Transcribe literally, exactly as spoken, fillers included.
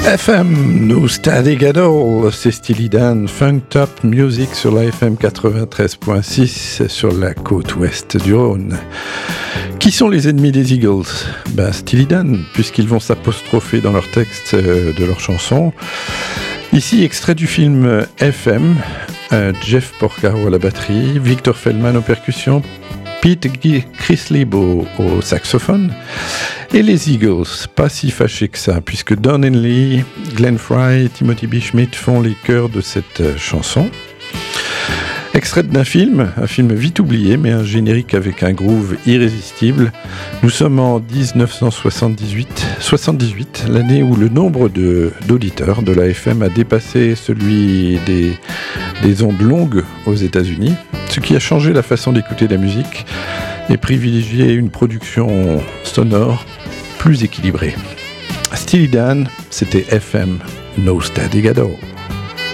F M, No Static at All, c'est Steely Dan, Funk Top Music sur la F M quatre-vingt-treize point six sur la côte ouest du Rhône. Qui sont les ennemis des Eagles ? Ben Steely Dan, puisqu'ils vont s'apostropher dans leurs textes euh, de leurs chansons. Ici, extrait du film F M, euh, Jeff Porcaro à la batterie, Victor Feldman aux percussions, Pete Chrisley au, au saxophone, et les Eagles, pas si fâchés que ça, puisque Don Henley, Glenn Frey et Timothy B. Schmid font les chœurs de cette euh, chanson. Extrait d'un film, un film vite oublié, mais un générique avec un groove irrésistible. Nous sommes en dix-neuf cent soixante-dix-huit, soixante-dix-huit, l'année où le nombre de, d'auditeurs de la F M a dépassé celui des, des ondes longues aux États-Unis, ce qui a changé la façon d'écouter la musique et privilégié une production sonore plus équilibrée. Steely Dan, c'était F M, No Static at All.